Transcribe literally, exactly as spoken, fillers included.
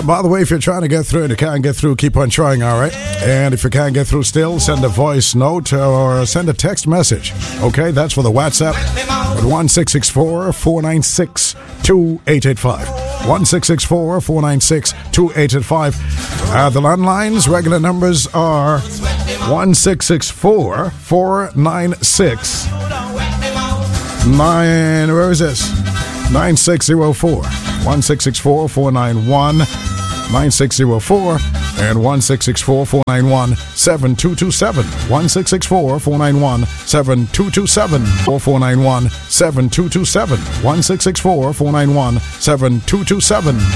by the way, if you're trying to get through and you can't get through, keep on trying, all right? And if you can't get through still, send a voice note or send a text message. Okay, that's for the WhatsApp at one six six four, four nine six, two eight eight five. one six six four, four nine six, two eight eight five. Uh, the landlines, regular numbers are one six six four, four nine six, nine, where is this? nine six zero four. one six six four, four nine one, nine six zero four and one six six four, four nine one, seven two two seven. one six six four, four nine one, seven two two seven or four nine one, seven two two seven. one six six four, four nine one, seven two two seven.